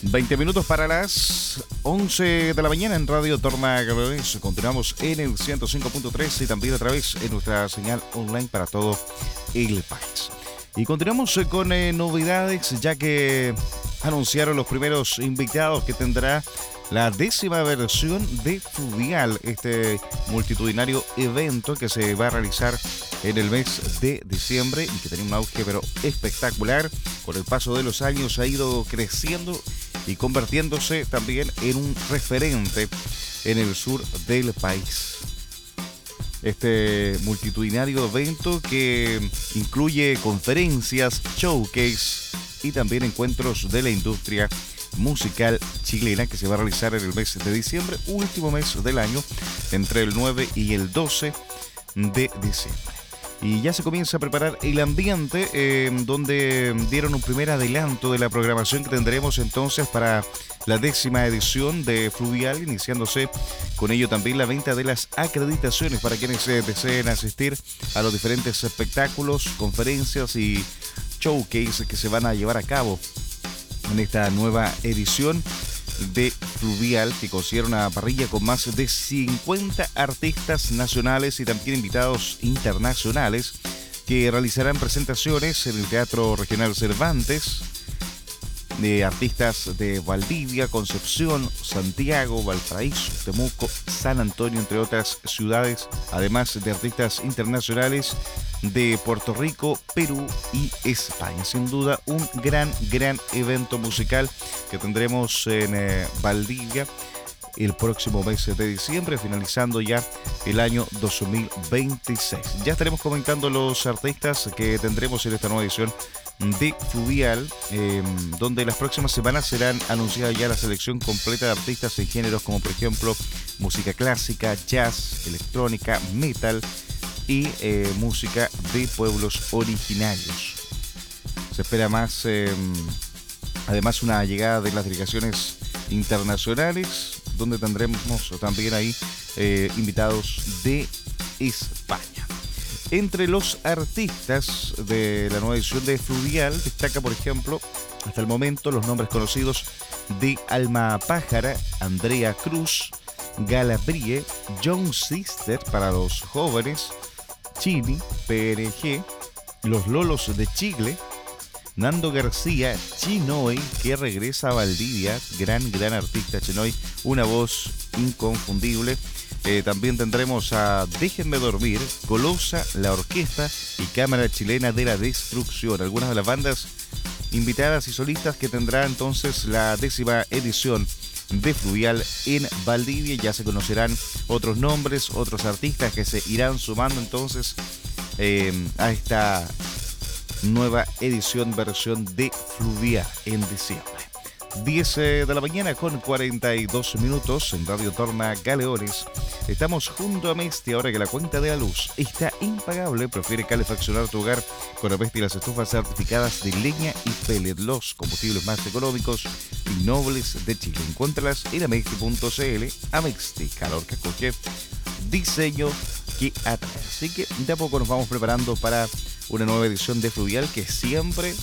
20 minutos para las 11 de la mañana en Radio Tornagaleones. Continuamos en el 105.3 y también a través de nuestra señal online para todo el país. Y continuamos con novedades, ya que anunciaron los primeros invitados que tendrá la 10ª versión de Fluvial, este multitudinario evento que se va a realizar en el mes de diciembre y que tenía un auge pero espectacular. Con el paso de los años ha ido creciendo y convirtiéndose también en un referente en el sur del país. Este multitudinario evento que incluye conferencias, showcase y también encuentros de la industria musical chilena, que se va a realizar en el mes de diciembre, último mes del año, entre el 9 y el 12 de diciembre. Y ya se comienza a preparar el ambiente, donde dieron un primer adelanto de la programación que tendremos entonces para la 10ª edición de Fluvial, iniciándose con ello también la venta de las acreditaciones para quienes deseen asistir a los diferentes espectáculos, conferencias y showcase que se van a llevar a cabo en esta nueva edición de Fluvial, que considera una parrilla con más de 50 artistas nacionales y también invitados internacionales que realizarán presentaciones en el Teatro Regional Cervantes, de artistas de Valdivia, Concepción, Santiago, Valparaíso, Temuco, San Antonio, entre otras ciudades, además de artistas internacionales de Puerto Rico, Perú y España. Sin duda un gran evento musical que tendremos en Valdivia el próximo mes de diciembre, finalizando ya el año 2026. Ya estaremos comentando los artistas que tendremos en esta nueva edición de Fluvial, donde las próximas semanas serán anunciadas ya la selección completa de artistas en géneros como por ejemplo música clásica, jazz, electrónica, metal y música de pueblos originarios. Se espera más, además, una llegada de las delegaciones internacionales, donde tendremos también ahí invitados de España. Entre los artistas de la nueva edición de Fluvial destaca, por ejemplo, hasta el momento los nombres conocidos de Alma Pájara, Andrea Cruz, Gala Brie, Young Sister para los jóvenes, Chini, PNG, Los Lolos de Chile, Nando García, Chinoy, que regresa a Valdivia, gran artista Chinoy, una voz inconfundible. También tendremos a Déjenme Dormir, Colosa, La Orquesta y Cámara Chilena de la Destrucción, algunas de las bandas invitadas y solistas que tendrá entonces la 10ª edición de Fluvial en Valdivia. Ya se conocerán otros nombres, otros artistas que se irán sumando entonces a esta nueva versión de Fluvial en diciembre. 10 de la mañana con 42 minutos en Radio Tornagaleones. Estamos junto a Mesti. Ahora que la cuenta de la luz está impagable, prefiere calefaccionar tu hogar con Amesti y las estufas certificadas de leña y pellet, los combustibles más económicos y nobles de Chile. Encuéntralas en amesti.cl. Amesti, calor que acoge, diseño que atrae. Así que de a poco nos vamos preparando para una nueva edición de Fluvial que siempre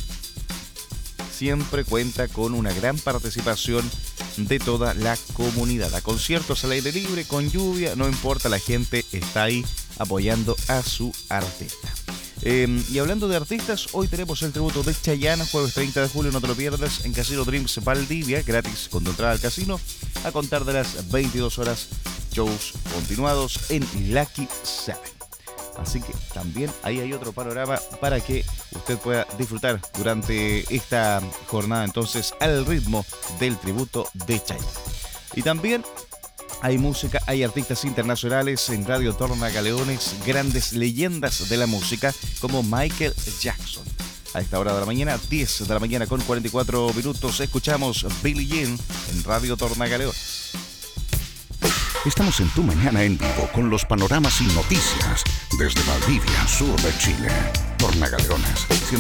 cuenta con una gran participación de toda la comunidad. A conciertos al aire libre, con lluvia, no importa, la gente está ahí apoyando a su artista. Y hablando de artistas, hoy tenemos el tributo de Chayanne, jueves 30 de julio, no te lo pierdas, en Casino Dreams Valdivia, gratis con tu entrada al casino, a contar de las 22 horas, shows continuados en Lucky 7. Así que también ahí hay otro panorama para que usted pueda disfrutar durante esta jornada entonces al ritmo del tributo de Chayanne. Y también hay música, hay artistas internacionales en Radio Tornagaleones, grandes leyendas de la música como Michael Jackson. A esta hora de la mañana, 10 de la mañana con 44 minutos, escuchamos Billie Jean en Radio Tornagaleones. Estamos en tu mañana en vivo con los panoramas y noticias desde Valdivia, sur de Chile. Tornagaleones 105.3.